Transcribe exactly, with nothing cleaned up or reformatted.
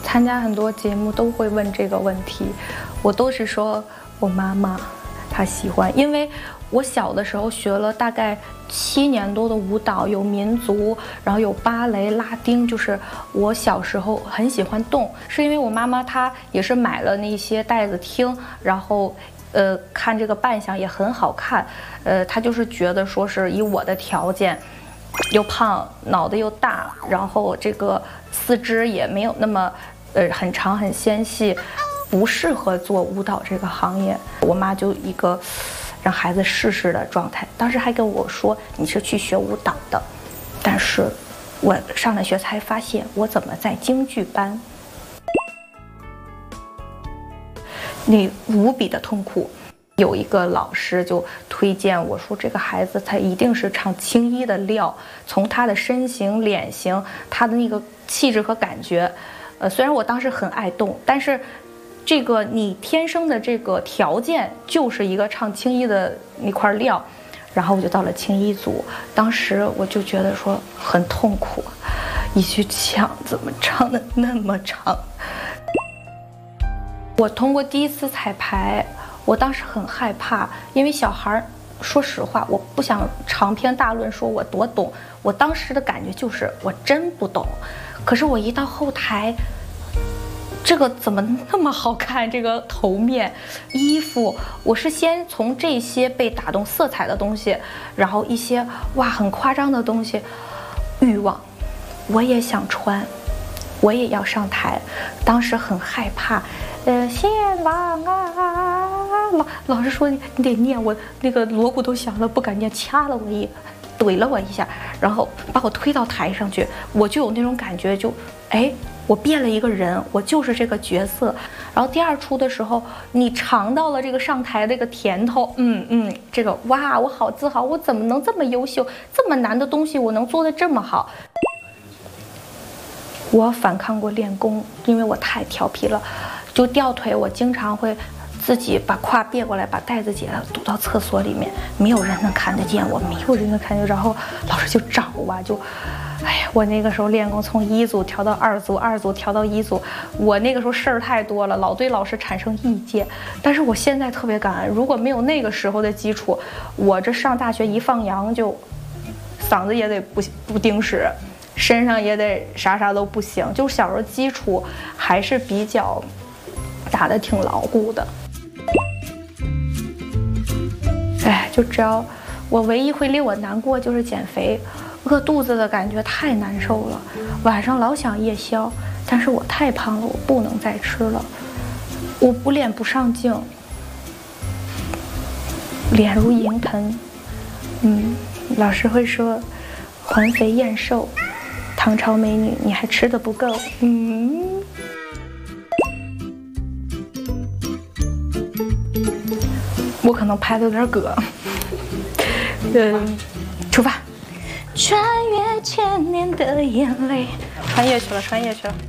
参加很多节目都会问这个问题，我都是说我妈妈她喜欢，因为我小的时候学了大概七年多的舞蹈，有民族，然后有芭蕾、拉丁，就是我小时候很喜欢动，是因为我妈妈她也是买了那些带子听，然后呃看这个扮相也很好看，呃她就是觉得说是以我的条件。又胖，脑袋又大，然后这个四肢也没有那么，呃，很长很纤细，不适合做舞蹈这个行业。我妈就一个让孩子试试的状态，当时还跟我说你是去学舞蹈的，但是我上了学才发现我怎么在京剧班，你无比的痛苦。有一个老师就推荐我说，这个孩子他一定是唱青衣的料，从他的身形、脸型、他的那个气质和感觉，呃，虽然我当时很爱动，但是这个你天生的这个条件就是一个唱青衣的那块料，然后我就到了青衣组，当时我就觉得说很痛苦，一句腔怎么唱的那么长？我通过第一次彩排。我当时很害怕，因为小孩，说实话，我不想长篇大论说我多懂。我当时的感觉就是我真不懂，可是我一到后台，这个怎么那么好看？这个头面、衣服，我是先从这些被打动色彩的东西，然后一些哇很夸张的东西，欲望，我也想穿，我也要上台。当时很害怕，呃，献王啊。老老师说你得念，我那个锣鼓都响了，不敢念，掐了我一，怼了我一下，然后把我推到台上去，我就有那种感觉就，哎，我变了一个人，我就是这个角色。然后第二出的时候，你尝到了这个上台的这个甜头，嗯嗯，这个哇，我好自豪，我怎么能这么优秀，这么难的东西我能做得这么好。我反抗过练功，因为我太调皮了，就吊腿，我经常会。自己把胯别过来，把带子解了，堵到厕所里面，没有人能看得见我，没有人能看见。然后老师就找我，就，哎呀，我那个时候练功从一组调到二组，二组调到一组，我那个时候事儿太多了，老对老师产生意见。但是我现在特别感恩，如果没有那个时候的基础，我这上大学一放羊就，嗓子也得不不顶使，身上也得啥啥都不行。就小时候基础还是比较打得挺牢固的。哎，就只要我唯一会令我难过就是减肥，饿肚子的感觉太难受了，晚上老想夜宵，但是我太胖了，我不能再吃了，我补脸不上镜，脸如银盆，嗯，老师会说环肥燕瘦，唐朝美女你还吃得不够，嗯。我可能拍的有点葛，嗯，出发。穿越千年的眼泪，穿越去了，穿越去了。